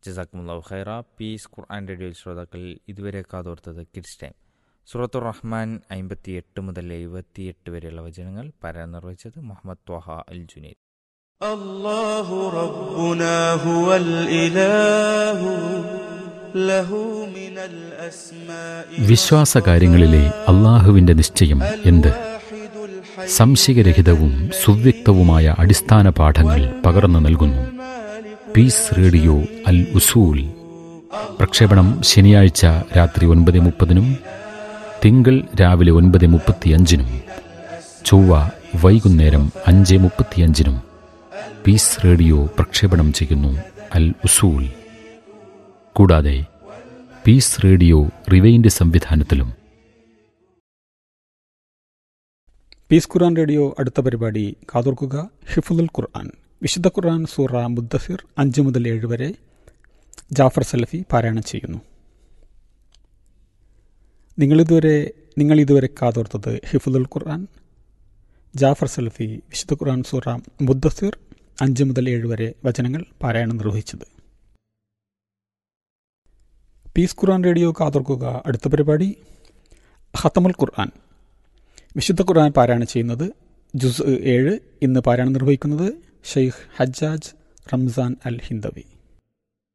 ജസാക്കുമുല്ലാഹു ഖൈറ. പീസ് ഖുർആൻ റേഡിയോ ശ്രോതാക്കൾ ഇതുവരെ കാതോർത്തത് കിഡ്സ് ടൈം. സൂറത്തുർ റഹ്മാൻ 58 മുതൽ 78 വരെയുള്ള വചനങ്ങൾ പാരായണം നിർവഹിച്ചത് മുഹമ്മദ് ത്വാഹ അൽ ജുനൈദ്. അല്ലാഹു റബ്ബുനാ ഹുവൽ ഇലാഹു ലഹു മിനൽ അസ്മാഇ. വിശ്വാസകാര്യങ്ങളിലെ അള്ളാഹുവിന്റെ നിശ്ചയം എന്ത്? സംശയരഹിതവും സുവ്യക്തവുമായ അടിസ്ഥാന പാഠങ്ങൾ പകർന്നു നൽകുന്നു പീസ് റേഡിയോ അൽ ഉസൂൽ. പ്രക്ഷേപണം ശനിയാഴ്ച രാത്രി 9:30, തിങ്കൾ രാവിലെ 9:35, ചൊവ്വ വൈകുന്നേരം 5:35 പീസ് റേഡിയോ പ്രക്ഷേപണം ചെയ്യുന്നു അൽ ഉസൂൽ. കൂടാതെ പീസ് റേഡിയോ റിവൈൻഡ് സംവിധാനത്തിലും. പീസ് ഖുർആൻ റേഡിയോ അടുത്ത പരിപാടി കാതോർക്കുക ഹിഫ്ളുൽ ഖുർആൻ. വിശുദ്ധ ഖുർആൻ സൂറ മുദ്ദസിർ 5 മുതൽ 7 വരെ ജാഫർ സലഫി പാരായണം ചെയ്യുന്നു. നിങ്ങളിതുവരെ കാതോർത്തത് ഹിഫ്ളുൽ ഖുർആൻ. ജാഫർ സലഫി വിശുദ്ധ ഖുർആൻ സൂറ മുദ്ദസിർ 5 മുതൽ 7 വരെ വചനങ്ങൾ പാരായണം നിർവഹിച്ചത്. പീസ് ഖുർആൻ റേഡിയോ കാതോർക്കുക അടുത്ത പരിപാടി ഖത്തമുൽ ഖുർആൻ. വിശുദ്ധ ഖുർആൻ പാരായണം ചെയ്യുന്നത് ജുസ് 7. ഇന്ന് പാരായണം നിർവഹിക്കുന്നത് ഷെയ്ഖ് ഹജ്ജാജ് റംസാൻ അൽ ഹിന്ദവി.